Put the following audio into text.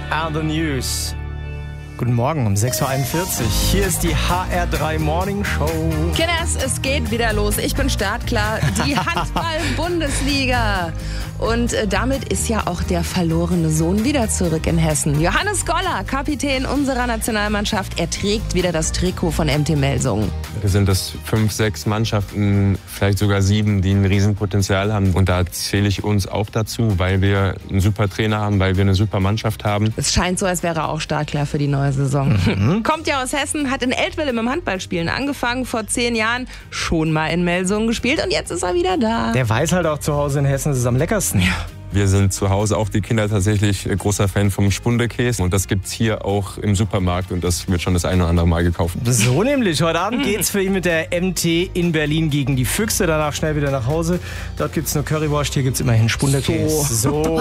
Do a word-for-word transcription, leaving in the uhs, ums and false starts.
are the news. Guten Morgen um sechs Uhr einundvierzig. Hier ist die H R drei Morning Show. Kinders, es geht wieder los. Ich bin startklar. Die Handball-Bundesliga. Und äh, damit ist ja auch der verlorene Sohn wieder zurück in Hessen. Johannes Goller, Kapitän unserer Nationalmannschaft, er trägt wieder das Trikot von M T Melsungen. Wir sind das fünf, sechs Mannschaften, vielleicht sogar sieben, die ein Riesenpotenzial haben. Und da zähle ich uns auch dazu, weil wir einen super Trainer haben, weil wir eine super Mannschaft haben. Es scheint so, als wäre er auch startklar für die neue Saison. Mhm. Kommt ja aus Hessen, hat in Eltville im Handballspielen angefangen, vor zehn Jahren schon mal in Melsungen gespielt und jetzt ist er wieder da. Der weiß halt auch zu Hause in Hessen, es ist am leckersten. Ja. Wir sind zu Hause, auch die Kinder, tatsächlich großer Fan vom Spundekäse. Und das gibt's hier auch im Supermarkt und das wird schon das eine oder andere Mal gekauft. So nämlich. Heute Abend geht's für ihn mit der M T in Berlin gegen die Füchse. Danach schnell wieder nach Hause. Dort gibt's nur Currywurst, hier gibt's immerhin Spundekäse. So. so.